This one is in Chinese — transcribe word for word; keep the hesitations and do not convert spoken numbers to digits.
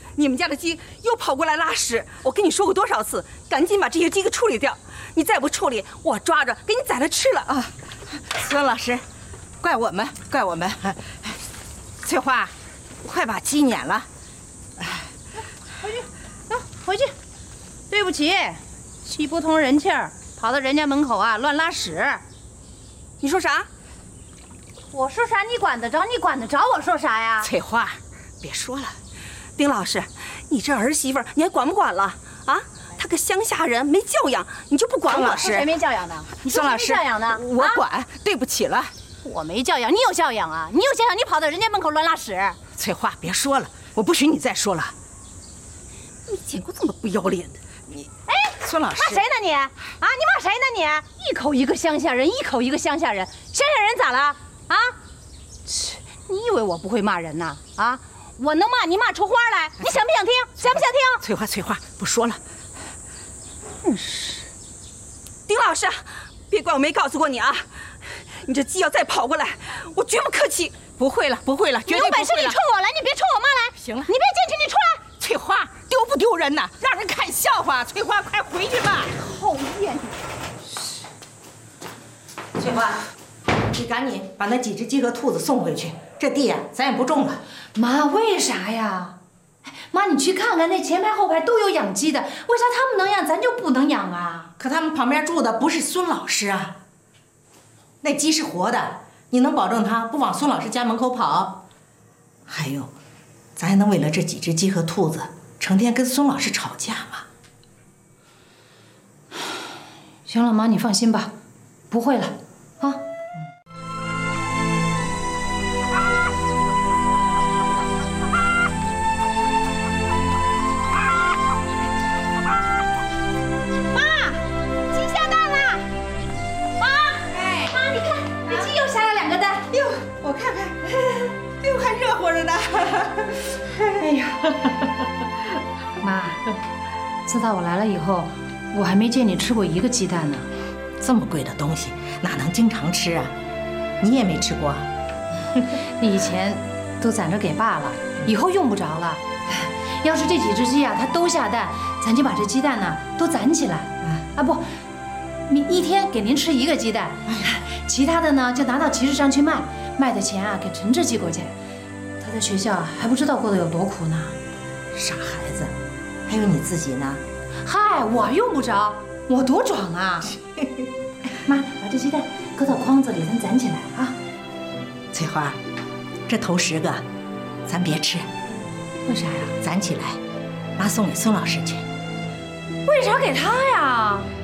你们家的鸡又跑过来拉屎，我跟你说过多少次，赶紧把这些鸡给处理掉。你再不处理，我抓着给你宰了吃了啊！ 孙老师，怪我们，怪我们。翠花，快把鸡撵了。 回去，走，回去。对不起，鸡不通人气儿，跑到人家门口啊乱拉屎。 你说啥？ 我说啥你管得着？你管得着我说啥呀？ 翠花，别说了。 丁老师，你这儿媳妇你还管不管了啊？他个乡下人没教养，你就不管我？ 老师， 谁没教养的？你孙老师， 教养的？ 我管、啊，对不起了。 我没教养，你有教养啊！你有教养，你跑到人家门口乱拉屎。 翠花，别说了，我不许你再说了。 你见过这么不要脸的？ 你哎， 孙老师， 骂谁呢你？啊，你骂谁呢你？一口一个乡下人，一口一个乡下人，乡下人咋了？啊？切，你以为我不会骂人呐？啊，我能骂你骂出花来，你想不想听？想不想听？ 翠花，翠花，不说了。 真是，丁老师，别怪我没告诉过你啊！你这鸡要再跑过来，我绝不客气。 不会了，不会了，绝对不会了。 有本事你冲我来，你别冲我妈来。 行了， 你别进去，你出来。 翠花，丢不丢人呐？让人看笑话。翠花，快回去吧。 讨厌！ 翠花，你赶紧把那几只鸡和兔子送回去。这地呀、啊，咱也不种了。 妈，为啥呀？妈，你去看看，那前排后排都有养鸡的，为啥他们能养，咱就不能养啊？ 可他们旁边住的不是孙老师啊。那鸡是活的，你能保证它不往孙老师家门口跑？还有，咱还能为了这几只鸡和兔子，成天跟孙老师吵架吗？ 行了，妈，你放心吧，不会了，啊。 哎呀，妈，自打我来了以后，我还没见你吃过一个鸡蛋呢。 这么贵的东西哪能经常吃啊？你也没吃过？ 你以前都攒着给爸了，以后用不着了。要是这几只鸡啊，它都下蛋，咱就把这鸡蛋呢都攒起来。啊不，你一天给您吃一个鸡蛋，其他的呢就拿到集市上去卖，卖的钱啊给陈志寄过去。他在学校还不知道过得有多苦呢。 傻孩子，还有你自己呢。 嗨，我用不着，我多壮啊！妈，把这鸡蛋搁到筐子里，咱攒起来啊。 翠花，这头十个，咱别吃。 为啥呀？ 攒起来，妈送给孙老师去。 为啥给他呀？